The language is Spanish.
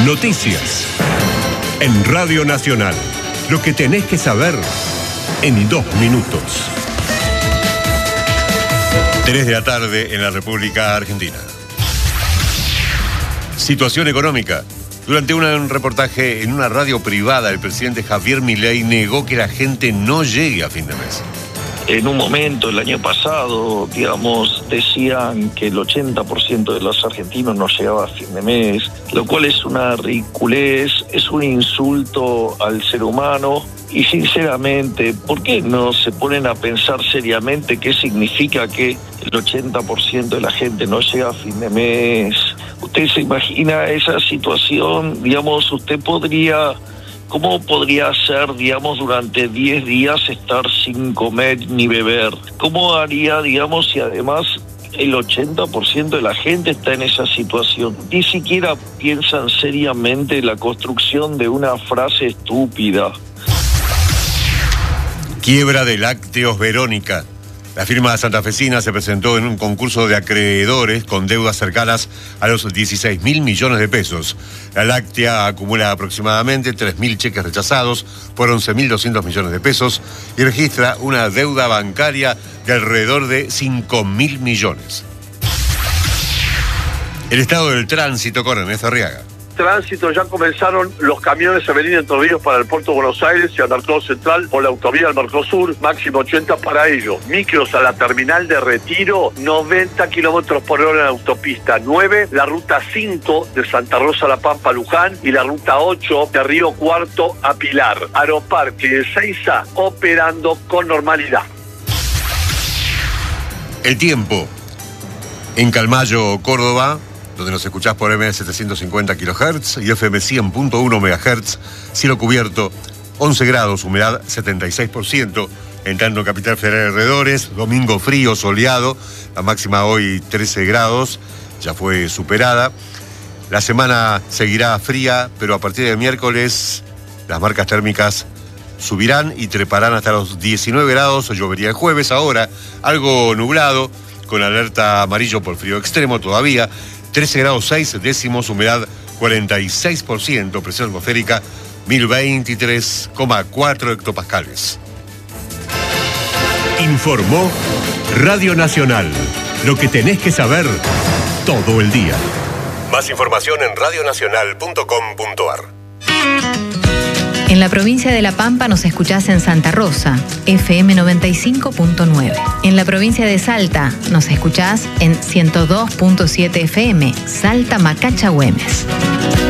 Noticias. En Radio Nacional. Lo que tenés que saber en 2 minutos. 3 de la tarde en la República Argentina. Situación económica. Durante un reportaje en una radio privada, el presidente Javier Milei negó que la gente no llegue a fin de mes. En un momento, el año pasado, decían que el 80% de los argentinos no llegaba a fin de mes, lo cual es una ridiculez, es un insulto al ser humano. Y sinceramente, ¿por qué no se ponen a pensar seriamente qué significa que el 80% de la gente no llega a fin de mes? ¿Usted se imagina esa situación? ¿Cómo podría ser, durante 10 días estar sin comer ni beber? ¿Cómo haría, si además el 80% de la gente está en esa situación? Ni siquiera piensan seriamente en la construcción de una frase estúpida. Quiebra de Lácteos Verónica. La firma santafesina se presentó en un concurso de acreedores con deudas cercanas a los 16.000 millones de pesos. La láctea acumula aproximadamente 3.000 cheques rechazados por 11.200 millones de pesos y registra una deuda bancaria de alrededor de 5.000 millones. El estado del tránsito con Ernesto Arriaga. Tránsito, ya comenzaron los camiones a venir en Torrijos para el puerto de Buenos Aires y al Mercado Central por la autovía del Mercosur, máximo 80 para ello. Micros a la terminal de Retiro, 90 kilómetros por hora en la autopista 9, la ruta 5 de Santa Rosa La Pampa Luján y la ruta 8 de Río Cuarto a Pilar. Aeroparque de Ezeiza operando con normalidad. El tiempo. En Calmayo, Córdoba, donde nos escuchás por M 750 kHz y FM 100.1 MHz, cielo cubierto, 11 grados, humedad 76%, en tanto Capital Federal y alrededores, domingo frío, soleado, la máxima hoy 13 grados, ya fue superada. La semana seguirá fría, pero a partir del miércoles las marcas térmicas subirán y treparán hasta los 19 grados, llovería el jueves, ahora algo nublado, con alerta amarillo por frío extremo todavía, 13 grados 6 décimos, humedad 46%, presión atmosférica 1023,4 hectopascales. Informó Radio Nacional. Lo que tenés que saber todo el día. Más información en radionacional.com.ar. En la provincia de La Pampa nos escuchás en Santa Rosa, FM 95.9. En la provincia de Salta nos escuchás en 102.7 FM, Salta Macacha Güemes.